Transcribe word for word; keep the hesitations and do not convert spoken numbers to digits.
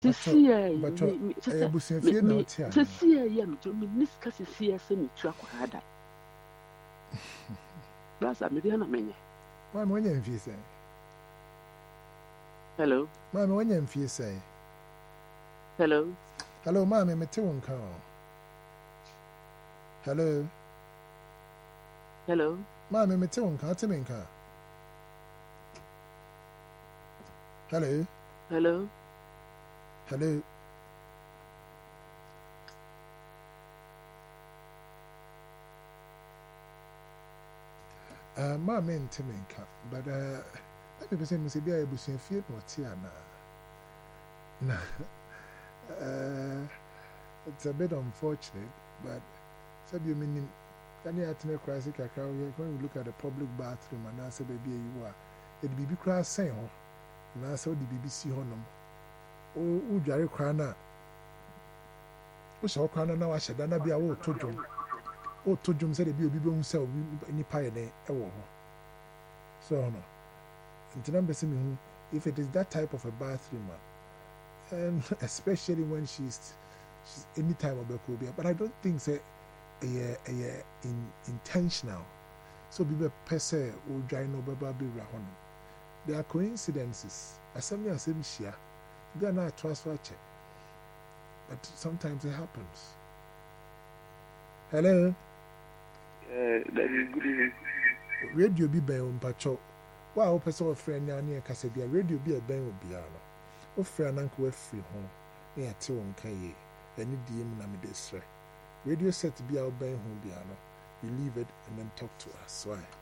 Sisi eh but sisi abusuafie na otia sisi eh ya mtu mi niska sisi eh se mitu akwada brasa me dia na menye ma me wanya mfie sai hello ma me wanya mfie sai hello hello ma me mete won ka hello hello ma me mete won ka te me nka hello hello hello Uh, ma me nte me nka but uh let me say me say bia ebusuafie no tie ana na uh it's a bit unfortunate but said you mean can you atene crisis kakra when you look at the public bathroom and answer baby you are it be be cry say ho na say the B B C honom o u dware kra na o so kra na na wa hyeda na bia wo to dwom o to dwom say the bi obi be hu say obi ni pa ye ne e wo ho so no ntina be say me hu if it is that type of a bathroom and especially when she's she's any time of Bekobia, but I don't think say a a in intentional. So be per se or dry no baby rahon. There are coincidences. Assembly assembly share. They are not transfer check. But sometimes it happens. Hello? Uh, that is good evening. Radio be by on patrol. Wow, person of friend near Casabia, radio be a bang of Biano. O friend uncle free home. Near two on Kaye. Any D M Namidesre. Radio set to be our bang home piano. You leave it and then talk to us. Why?